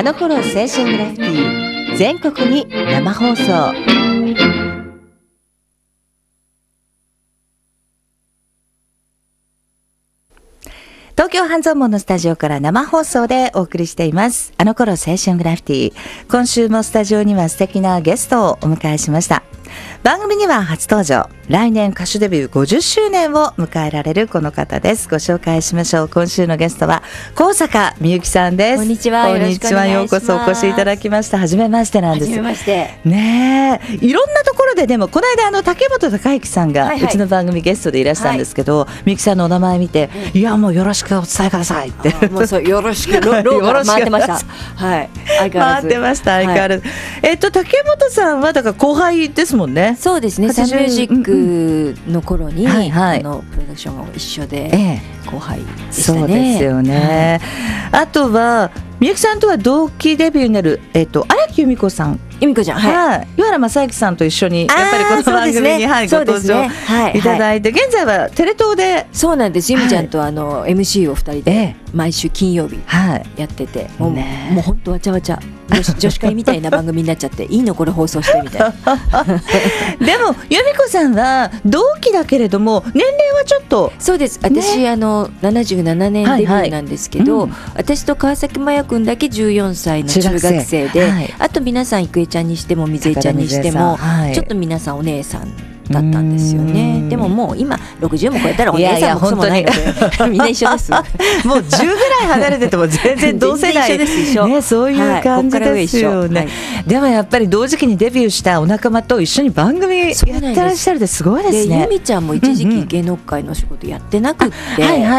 あの頃青春グラフィティ全国に生放送。東京半蔵門のスタジオから生放送でお送りしています。あの頃青春グラフィティ。今週もスタジオには素敵なゲストをお迎えしました。番組には初登場、来年歌手デビュー50周年を迎えられるこの方です。ご紹介しましょう。今週のゲストは高坂みゆきさんです。 こんにちは。よろしくお願いします。 ようこそお越しいただきました。初めましてなんです。 初めましてねえ、いろんなところで、でもこの間竹本孝之さんがうちの番組ゲストでいらしたんですけど、みゆきさんのお名前見て、いやもうよろしくお伝えくださいって、 もうそうよろしくローが回ってました。はい、 回ってました。相変わらず、竹本さんはだから後輩ですもんね。 そうですね。サンミュージックの頃に、プロダクションも一緒で後輩でしたね。 そうですよね。あとはみゆきさんとは同期デビューになる荒木由美子さん。 由美子ちゃん、はい。 岩原正幸さんと一緒にやっぱりこの番組に、ご登場いただいて、現在はテレ東で。 そうなんです。由美ちゃんとMC を2人で毎週金曜日やってて、もう本当わちゃわちゃ女子会みたいな番組になっちゃっていいのこれ放送してみたいな。 でも由美子さんは同期だけれども年齢はちょっと。 そうです。私77年デビューなんですけど、私と川崎麻世君だけ14歳の中学生で、あと皆さん郁恵ちゃんにしても水江ちゃんにしてもちょっと皆さんお姉さんだったんですよね。でももう今60も超えたらお姉さんもクソもないのでみんな一緒です。 もう10ぐらい離れてても全然同世代ね、そういう感じですよね。でもやっぱり同時期にデビューしたお仲間と一緒に番組やってらっしゃるってすごいですね。 由美ちゃんも一時期芸能界の仕事やってなくって、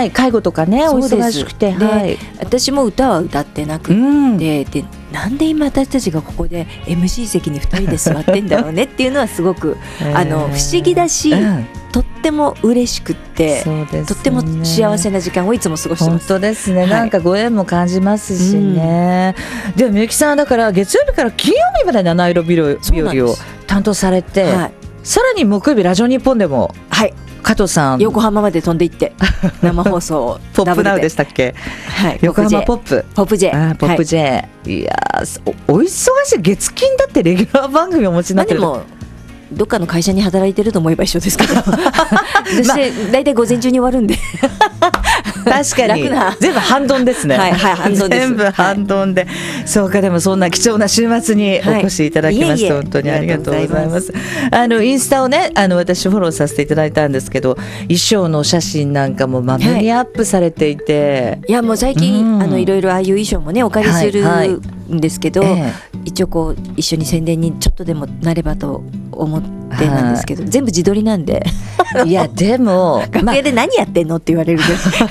介護とかねお忙しくて、 私も歌は歌ってなくて、でなんで今私たちがここで MC 席に2人で座ってんだろうねっていうのはすごく不思議だし、とっても嬉しくって、とっても幸せな時間をいつも過ごしてます。 本当ですね。なんかご縁も感じますしね。でもみゆきさんだから月曜日から金曜日まで七色日和を担当されて、さらに木曜日ラジオ日本でも加藤さん横浜まで飛んで行って生放送をポップナウでしたっけ。横浜ポップ J ポップ J。いやお忙しい。月金だってレギュラー番組をお持ちになってる。 でもどっかの会社に働いてると思えば一緒ですけど、だいたい午前中に終わるんで確かに全部半ドンですね。全部半ドンで、そうか。でもそんな貴重な週末にお越しいただきまして本当にありがとうございます。インスタをね私フォローさせていただいたんですけど、衣装のお写真なんかもまめにアップされていて、 いやもう最近いろいろああいう衣装もねお借りするんですけど、一応こう一緒に宣伝にちょっとでもなればと思ってなんですけど、全部自撮りなんでいやでも楽屋で何やってんのって言われる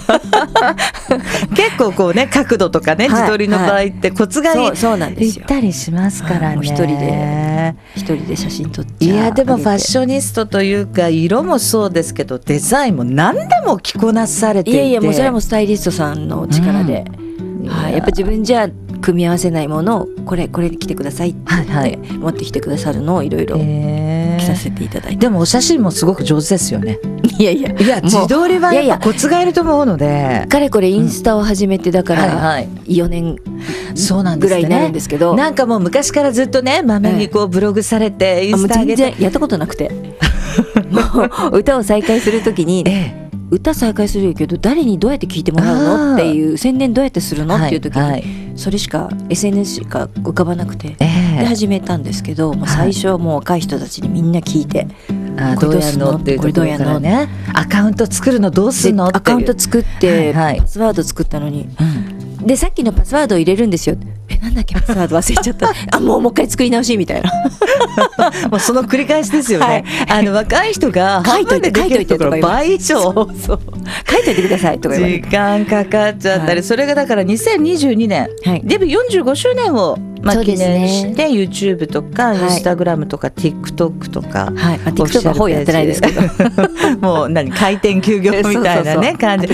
結構こうね角度とかね自撮りの場合ってコツがいったりしますからね。 一人で写真撮っちゃう。 いやでもファッショニストというか色もそうですけどデザインも何でも着こなされていて、 いやもうそれはもうスタイリストさんの力で、やっぱ自分じゃ組み合わせないものをこれ着てくださいって持ってきてくださるのをいろいろ着させていただいて、 でもお写真もすごく上手ですよね。 いや自撮りはやっぱコツがいると思うので、 かれこれインスタを始めてだから4年ぐらいになるんですけど、 なんかもう昔からずっとねまめにこうブログされてインスタ上げて、 全然やったことなくてもう歌を再開するときに、歌再開するけど誰にどうやって聞いてもらうのっていう宣伝どうやってするのっていう時にそれしか SNS しか浮かばなくて、で始めたんですけど、もう最初はもう若い人たちにみんな聞いて、 どうやるのっていうところからね、アカウント作るのどうするのっていう、 アカウント作ってパスワード作ったのに、でさっきのパスワードを入れるんですよ。なんだっけパスワード忘れちゃったもう一回作り直しみたいなもうその繰り返しですよね。若い人が半分でできるところ倍以上書いといてくださいとか言われて時間かかっちゃったり、それがだから2022年デビュー45周年を記念して YouTube とか Instagram とか TikTok とか、 TikTok はほぼやってないですけどもう開店休業みたいなね感じ